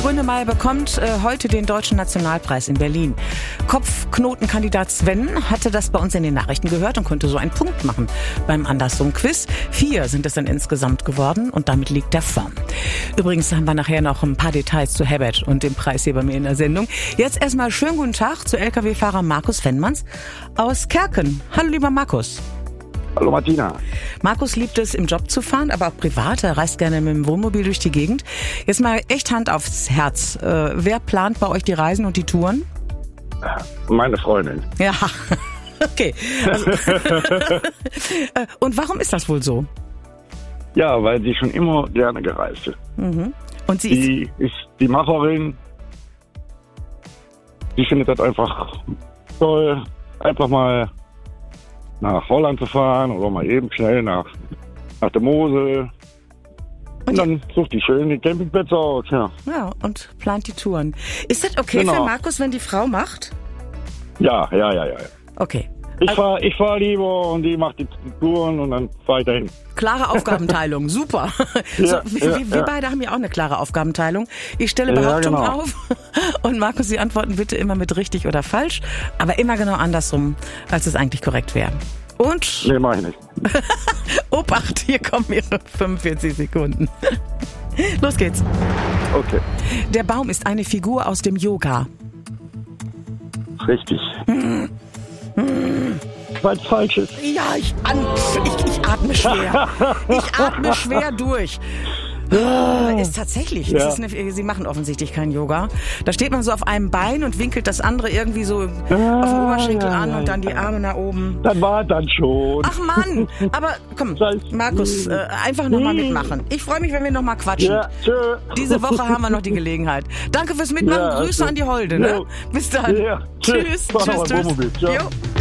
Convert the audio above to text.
Grönemeyer bekommt heute den Deutschen Nationalpreis in Berlin. Kopfknotenkandidat Sven hatte das bei uns in den Nachrichten gehört und konnte so einen Punkt machen beim Andersrum-Quiz. 4 sind es dann insgesamt geworden und damit liegt er vorn. Übrigens haben wir nachher noch ein paar Details zu Herbert und dem Preis hier bei mir in der Sendung. Jetzt erstmal schönen guten Tag zu Lkw-Fahrer Markus Fennmanns aus Kerken. Hallo lieber Markus. Hallo Martina. Markus liebt es, im Job zu fahren, aber auch privat. Er reist gerne mit dem Wohnmobil durch die Gegend. Jetzt mal echt Hand aufs Herz. Wer plant bei euch die Reisen und die Touren? Meine Freundin. Ja, okay. Also, und warum ist das wohl so? Ja, weil sie schon immer gerne gereist ist. Mhm. Und sie ist die Macherin. Sie findet das einfach toll, einfach mal nach Holland zu fahren oder mal eben schnell nach der Mosel. Und dann sucht die schön die Campingplätze aus. Ja, und plant die Touren. Ist das okay für Markus, wenn die Frau macht? Ja. Okay. Ich fahr lieber und die macht die Touren und dann fahr ich dahin. Klare Aufgabenteilung, super. Wir beide haben ja auch eine klare Aufgabenteilung. Ich stelle Behauptungen auf und Markus, Sie antworten bitte immer mit richtig oder falsch, aber immer genau andersrum, als es eigentlich korrekt wäre. Und? Nee, mach ich nicht. Obacht, hier kommen Ihre 45 Sekunden. Los geht's. Okay. Der Baum ist eine Figur aus dem Yoga. Richtig. Weil es falsch ist. Ja, ich atme schwer. Ich atme schwer durch. Ist tatsächlich. Ja. Sie machen offensichtlich kein Yoga. Da steht man so auf einem Bein und winkelt das andere irgendwie so auf dem Oberschenkel an und dann die Arme nach oben. Dann war dann schon. Ach Mann, aber komm, Markus, einfach nochmal mitmachen. Ich freue mich, wenn wir nochmal quatschen. Ja, tschö. Diese Woche haben wir noch die Gelegenheit. Danke fürs Mitmachen. Ja, Grüße an die Holde. Ne? Jo. Bis dann. Ja, Tschüss. Tschüss. Tschüss. Ciao. Jo.